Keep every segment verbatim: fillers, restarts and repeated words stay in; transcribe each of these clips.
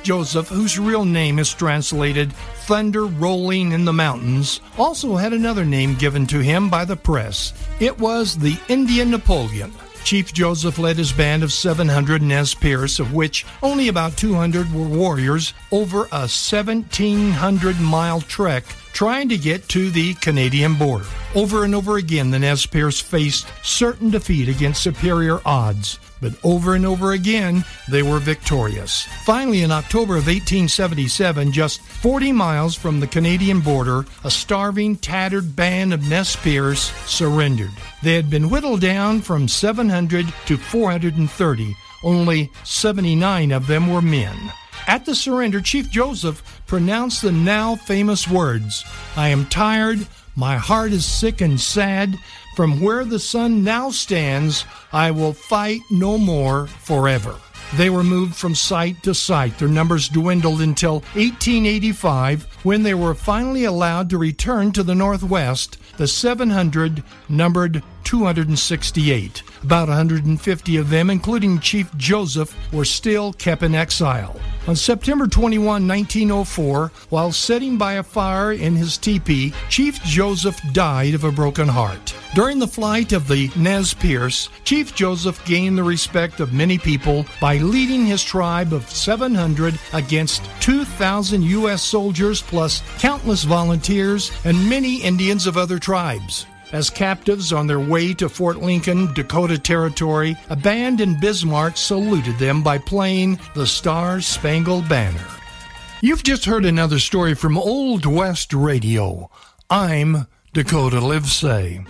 Chief Joseph, whose real name is translated Thunder Rolling in the Mountains, also had another name given to him by the press. It was the Indian Napoleon. Chief Joseph led his band of seven hundred Nez Perce, of which only about two hundred were warriors, over a seventeen hundred mile trek trying to get to the Canadian border. Over and over again, the Nez Perce faced certain defeat against superior odds, but over and over again, they were victorious. Finally, in October of eighteen seventy-seven, just forty miles from the Canadian border, a starving, tattered band of Nez Perce surrendered. They had been whittled down from seven hundred to four hundred thirty. Only seventy-nine of them were men. At the surrender, Chief Joseph pronounced the now famous words, "I am tired, my heart is sick and sad. From where the sun now stands, I will fight no more forever." They were moved from site to site. Their numbers dwindled until eighteen eighty-five, when they were finally allowed to return to the Northwest. The seven hundred numbered two hundred sixty-eight. About one hundred fifty of them, including Chief Joseph, were still kept in exile. On September twenty-first, nineteen oh four, while sitting by a fire in his teepee, Chief Joseph died of a broken heart. During the flight of the Nez Perce, Chief Joseph gained the respect of many people by leading his tribe of seven hundred against two thousand U S soldiers plus countless volunteers and many Indians of other tribes. As captives on their way to Fort Lincoln, Dakota Territory, a band in Bismarck saluted them by playing the Star-Spangled Banner. You've just heard another story from Old West Radio. I'm Dakota Livesay.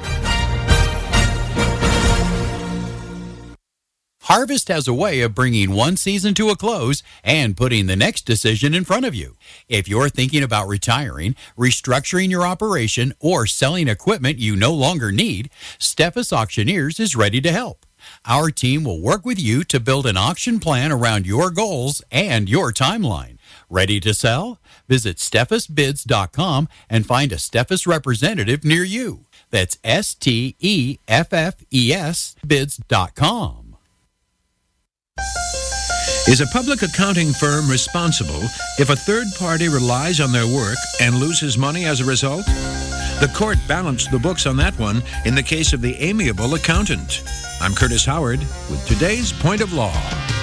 Harvest has a way of bringing one season to a close and putting the next decision in front of you. If you're thinking about retiring, restructuring your operation, or selling equipment you no longer need, Steffes Auctioneers is ready to help. Our team will work with you to build an auction plan around your goals and your timeline. Ready to sell? Visit Steffes Bids dot com and find a Steffes representative near you. That's S T E F F E S Bids dot com. Is a public accounting firm responsible if a third party relies on their work and loses money as a result? The court balanced the books on that one in the case of the amiable accountant. I'm Curtis Howard with today's Point of Law.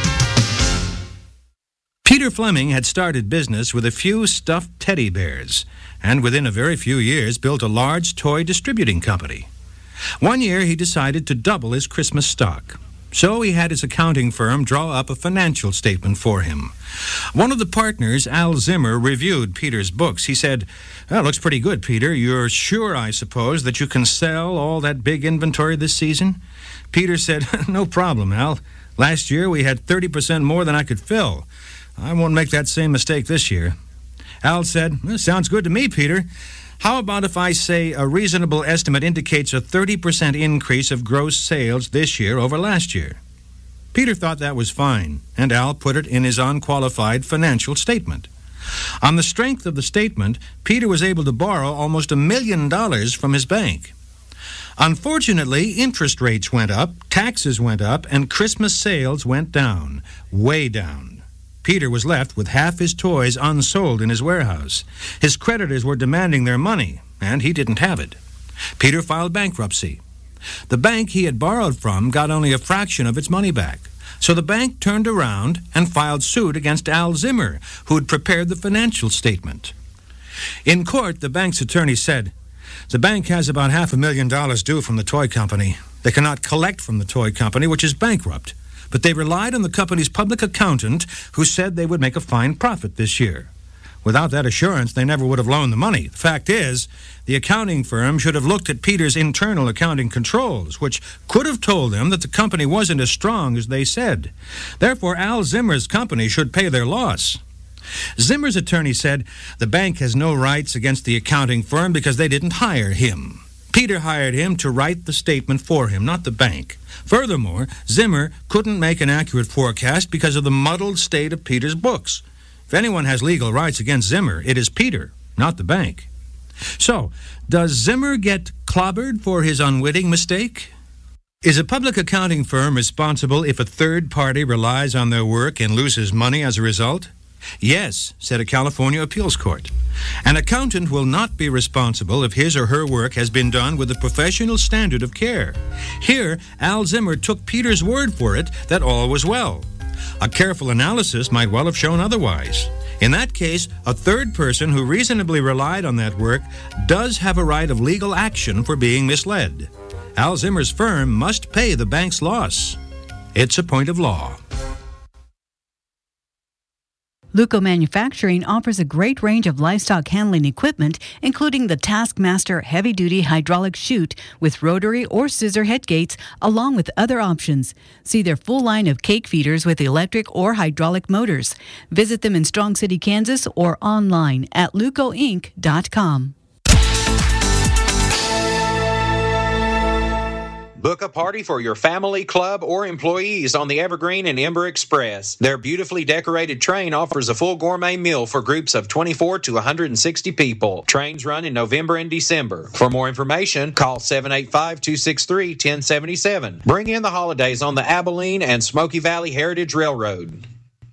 Peter Fleming had started business with a few stuffed teddy bears, and within a very few years built a large toy distributing company. One year he decided to double his Christmas stock. So he had his accounting firm draw up a financial statement for him. One of the partners, Al Zimmer, reviewed Peter's books. He said, "Well, looks pretty good, Peter. You're sure, I suppose, that you can sell all that big inventory this season?" Peter said, "No problem, Al. Last year we had thirty percent more than I could fill. I won't make that same mistake this year." Al said, "Well, sounds good to me, Peter. How about if I say a reasonable estimate indicates a thirty percent increase of gross sales this year over last year?" Peter thought that was fine, and Al put it in his unqualified financial statement. On the strength of the statement, Peter was able to borrow almost a million dollars from his bank. Unfortunately, interest rates went up, taxes went up, and Christmas sales went down, way down. Peter was left with half his toys unsold in his warehouse. His creditors were demanding their money, and he didn't have it. Peter filed bankruptcy. The bank he had borrowed from got only a fraction of its money back, so the bank turned around and filed suit against Al Zimmer, who had prepared the financial statement. In court, the bank's attorney said, "The bank has about half a million dollars due from the toy company. They cannot collect from the toy company, which is bankrupt. But they relied on the company's public accountant, who said they would make a fine profit this year. Without that assurance, they never would have loaned the money. The fact is, the accounting firm should have looked at Peter's internal accounting controls, which could have told them that the company wasn't as strong as they said. Therefore, Al Zimmer's company should pay their loss." Zimmer's attorney said, "The bank has no rights against the accounting firm because they didn't hire him. Peter hired him to write the statement for him, not the bank. Furthermore, Zimmer couldn't make an accurate forecast because of the muddled state of Peter's books. If anyone has legal rights against Zimmer, it is Peter, not the bank." So, does Zimmer get clobbered for his unwitting mistake? Is a public accounting firm responsible if a third party relies on their work and loses money as a result? Yes, said a California appeals court. An accountant will not be responsible if his or her work has been done with a professional standard of care. Here, Al Zimmer took Peter's word for it that all was well. A careful analysis might well have shown otherwise. In that case, a third person who reasonably relied on that work does have a right of legal action for being misled. Al Zimmer's firm must pay the bank's loss. It's a point of law. Luco Manufacturing offers a great range of livestock handling equipment, including the Taskmaster heavy-duty hydraulic chute with rotary or scissor head gates, along with other options. See their full line of cake feeders with electric or hydraulic motors. Visit them in Strong City, Kansas, or online at luco inc dot com. Book a party for your family, club, or employees on the Evergreen and Ember Express. Their beautifully decorated train offers a full gourmet meal for groups of twenty-four to one hundred sixty people. Trains run in November and December. For more information, call seven eight five, two six three, one zero seven seven. Bring in the holidays on the Abilene and Smoky Valley Heritage Railroad.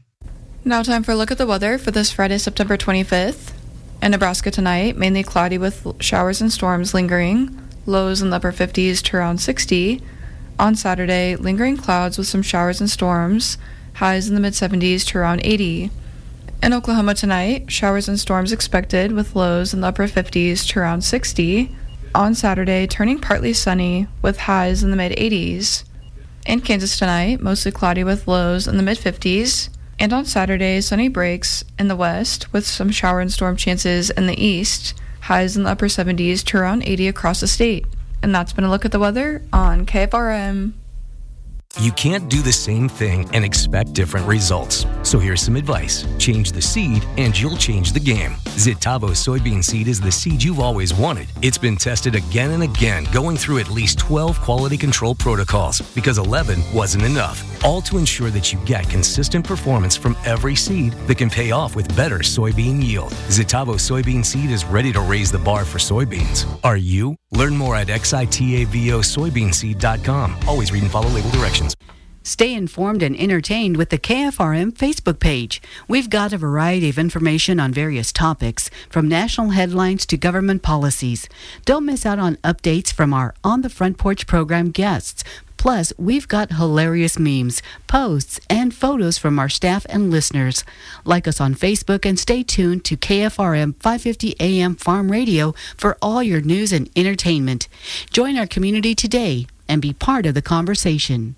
Now time for a look at the weather for this Friday, September twenty-fifth. In Nebraska tonight, mainly cloudy with showers and storms lingering. Lows in the upper fifties to around sixty. On Saturday, lingering clouds with some showers and storms. Highs in the mid-seventies to around eighty. In Oklahoma tonight, showers and storms expected with lows in the upper fifties to around sixty. On Saturday, turning partly sunny with highs in the mid-eighties. In Kansas tonight, mostly cloudy with lows in the mid-fifties. And on Saturday, sunny breaks in the west with some shower and storm chances in the east. Highs in the upper seventies to around eighty across the state. And that's been a look at the weather on K F R M. You can't do the same thing and expect different results. So here's some advice. Change the seed and you'll change the game. Zitavo soybean seed is the seed you've always wanted. It's been tested again and again, going through at least twelve quality control protocols because eleven wasn't enough. All to ensure that you get consistent performance from every seed that can pay off with better soybean yield. Zitavo soybean seed is ready to raise the bar for soybeans. Are you? Learn more at xitavo soybean seed dot com. Always read and follow label directions. Stay informed and entertained with the K F R M Facebook page. We've got a variety of information on various topics, from national headlines to government policies. Don't miss out on updates from our On the Front Porch program guests. Plus, we've got hilarious memes, posts, and photos from our staff and listeners. Like us on Facebook and stay tuned to K F R M five fifty A M Farm Radio for all your news and entertainment. Join our community today and be part of the conversation.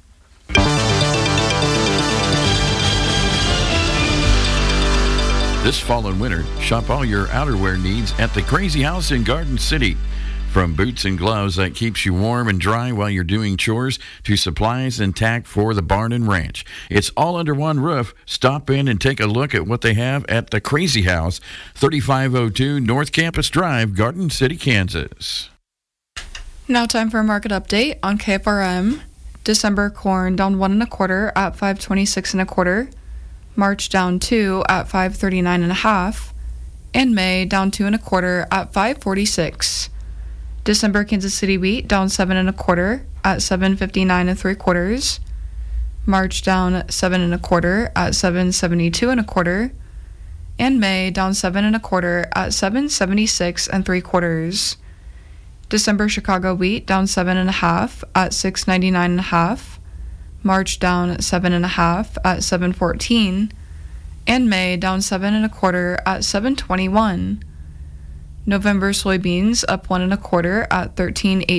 This fall and winter, shop all your outerwear needs at the Crazy House in Garden City. From boots and gloves that keeps you warm and dry while you're doing chores to supplies and tack for the barn and ranch. It's all under one roof. Stop in and take a look at what they have at the Crazy House, thirty-five oh two North Campus Drive, Garden City, Kansas. Now time for a market update on K F R M. December corn down one and a quarter at five twenty-six and a quarter. March down two at five thirty-nine and a half. And May down two and a quarter at five forty-six. December Kansas City wheat down seven and a quarter at seven fifty-nine and three quarters. March down seven and a quarter at seven seventy-two and a quarter. And May down seven and a quarter at seven seventy-six and three quarters. December Chicago wheat down seven and a half at six ninety-nine and a half. March down seven and a half at seven fourteen. And May down seven and a quarter at seven twenty-one. November soybeans up one and a quarter at thirteen eighteen.